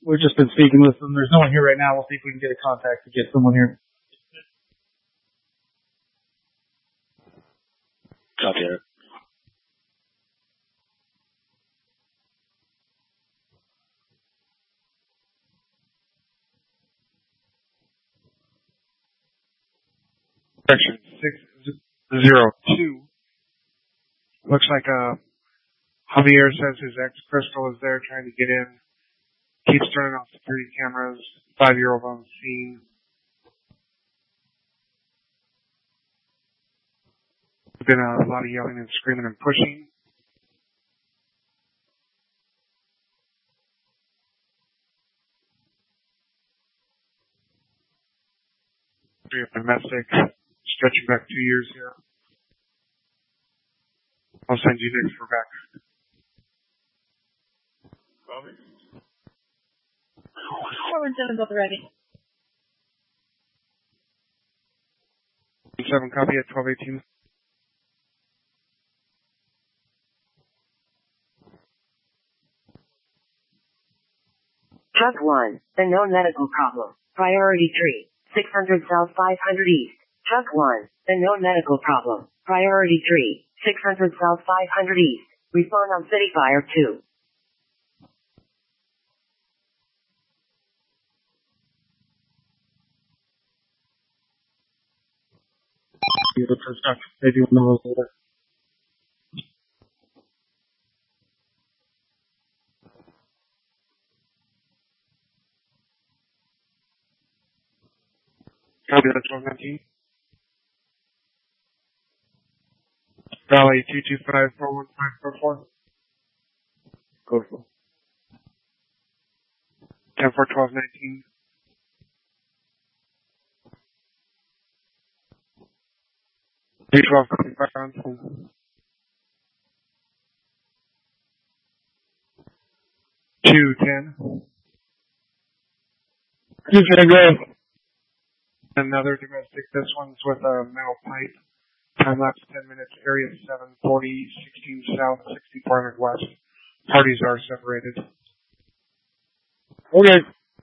We've just been speaking with them. There's no one here right now. We'll see if we can get a contact to get someone here. Copy it. Section 602. Looks like Javier says his ex-Crystal is there trying to get in. Keeps turning off security cameras. 5-year-old on the scene. There's been a lot of yelling and screaming and pushing. Domestic, stretching back 2 years here. I'll send you next for back. Forward 7, both ready. 7 copy at 1218. Truck 1, a known medical problem. Priority 3, 600 South 500 East. Truck 1, a known medical problem. Priority 3, 600 South 500 East. Respond on City Fire 2. Maybe we'll know later. Copy that 1219. Valley 225-41544. Go for 10-4-12-19. Two-12 copy 5 rounds. 2-10. Who's gonna go? Another domestic. This one's with a metal pipe. Time lapse 10 minutes. Area 740, 16 South, 6400 West. Parties are separated. Okay.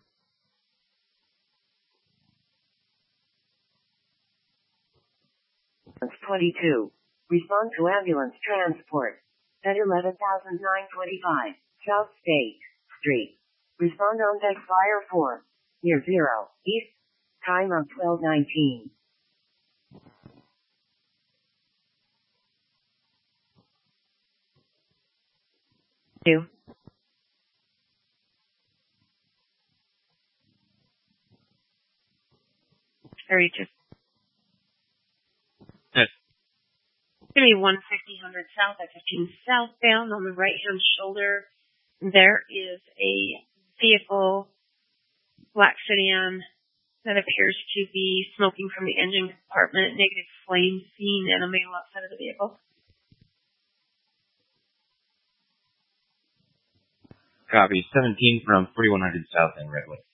Ambulance 22. Respond to ambulance transport. At 11,925 South State Street. Respond on deck Fire 4. Near 0 East. Time of 12:19. Two. Area 2. Yes. Give me 150 South at 15 southbound on the right-hand shoulder. There is a vehicle, black sedan, that appears to be smoking from the engine compartment. Negative flame seen and a male outside of the vehicle. Copy. 17 from 4100 South and Redwood.